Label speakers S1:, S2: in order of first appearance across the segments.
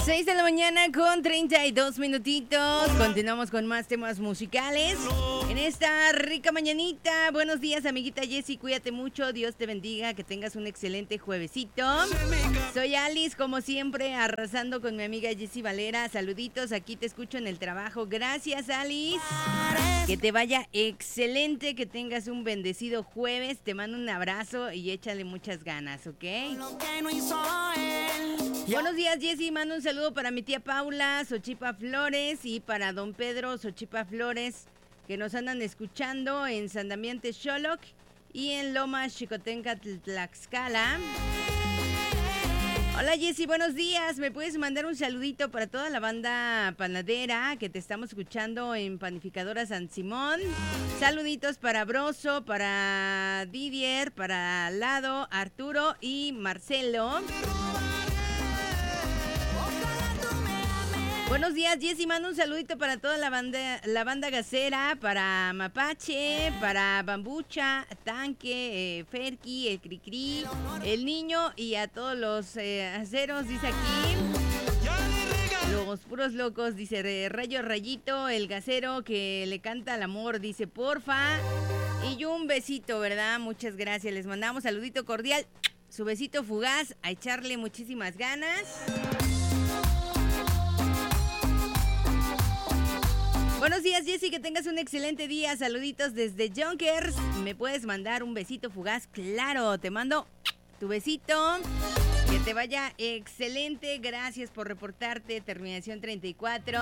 S1: 6 de la mañana con 32 minutitos. Continuamos con más temas musicales en esta rica mañanita. Buenos días, amiguita Jessie, cuídate mucho, Dios te bendiga, que tengas un excelente juevesito. Soy Alice, como siempre, arrasando con mi amiga Jessie Valera. Saluditos, aquí te escucho en el trabajo. Gracias, Alice. Que te vaya excelente, que tengas un bendecido jueves. Te mando un abrazo y échale muchas ganas, ¿ok? Buenos días, Jessie. Mando un saludo para mi tía Paula Xochipa Flores y para don Pedro Xochipa Flores, que nos andan escuchando en San Damián Texoloc y en Lomas Xicotenca, Tlaxcala. Hola, Jessie, buenos días. ¿Me puedes mandar un saludito para toda la banda panadera que te estamos escuchando en Panificadora San Simón? Saluditos para Broso, para Didier, para Lado, Arturo y Marcelo. Buenos días, Jessie, mando un saludito para toda la banda gasera, para Mapache, para Bambucha, Tanque, Ferki, el Cricri, el Niño y a todos los aceros, dice aquí. Los puros locos, dice Rayo Rayito, el gasero que le canta al amor, dice porfa. Y un besito, ¿verdad? Muchas gracias, les mandamos saludito cordial, su besito fugaz, a echarle muchísimas ganas. Buenos días, Jessie, que tengas un excelente día. Saluditos desde Junkers. ¿Me puedes mandar un besito fugaz? Claro, te mando tu besito. Que te vaya excelente. Gracias por reportarte. Terminación 34.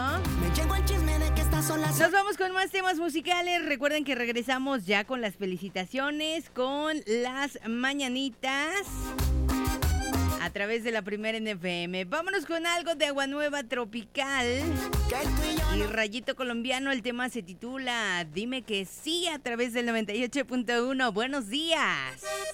S1: Nos vamos con más temas musicales. Recuerden que regresamos ya con las felicitaciones, con las mañanitas a través de la Primera NFM. Vámonos con algo de Agua Nueva Tropical y Rayito Colombiano. El tema se titula Dime que sí, a través del 98.1. Buenos días.